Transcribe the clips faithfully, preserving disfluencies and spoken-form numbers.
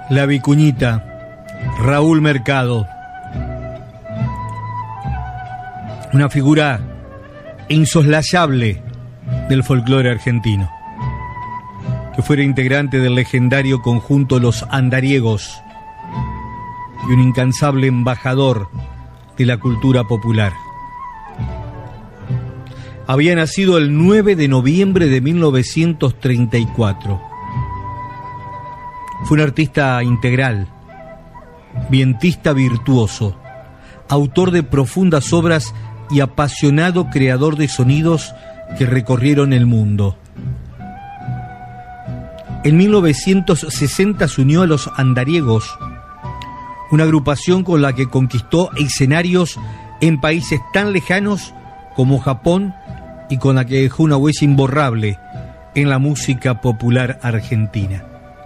La Vicuñita, Raúl Mercado. Una figura insoslayable del folclore argentino, que fuera integrante del legendario conjunto Los Andariegos y un incansable embajador de la cultura popular. Había nacido el nueve de noviembre de mil novecientos treinta y cuatro. Fue un artista integral, vientista virtuoso, autor de profundas obras y apasionado creador de sonidos que recorrieron el mundo. En mil novecientos sesenta se unió a Los Andariegos, una agrupación con la que conquistó escenarios en países tan lejanos como Japón y con la que dejó una huella imborrable en la música popular argentina.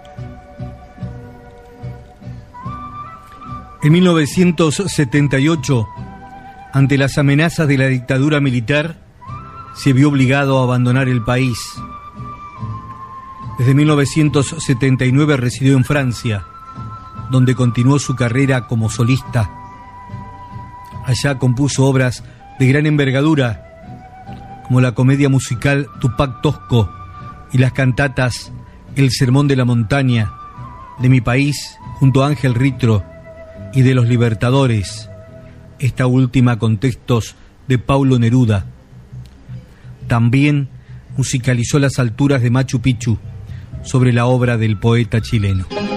En mil novecientos setenta y ocho, ante las amenazas de la dictadura militar, se vio obligado a abandonar el país. Desde mil novecientos setenta y nueve residió en Francia, donde continuó su carrera como solista. Allá compuso obras de gran envergadura, como la comedia musical Tupac Tosco y las cantatas El Sermón de la Montaña, De mi país, junto a Ángel Ritro, y de Los Libertadores, esta última con textos de Paulo Neruda. También musicalizó Las alturas de Machu Picchu, sobre la obra del poeta chileno.